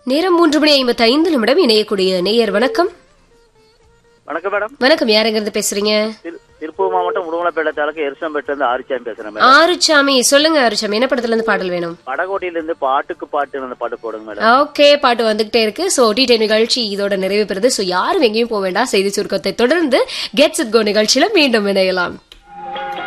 நேரம் 3:55 இணையக்கூடிய நேயர் வணக்கம். வணக்கம் மேடம். வணக்கம், யார் எங்க இருந்து பேசுறீங்க? திருப்பூர் மாவட்டம் உடுமலைப்பேட்டை தாலுக்கு எருசம்பேட்டில இருந்து ஆரிச்சாமி பேசுறேன் மேடம். ஆறுச்சாமி, சொல்லுங்க ஆறுச்சாமி, என்ன படத்துல இருந்து பாடல் வேணும்? வடகோட்டையில இருந்து பாட்டுக்கு பாட்டு அந்த பாட்டு போடுங்க மேடம். ஓகே, பாட்டு வந்துகிட்டே இருக்கு. சோ டி10 நிகழ்ச்சி இதோட நிறைவு பெறுது. சோ யாரும் எங்கேயும் போக வேண்டாம். செய்தி சுருக்கத்தை தொடர்ந்து கெட்ஸ் இட் கோ நிகழ்ச்சியில மீண்டும் இணையலாம்.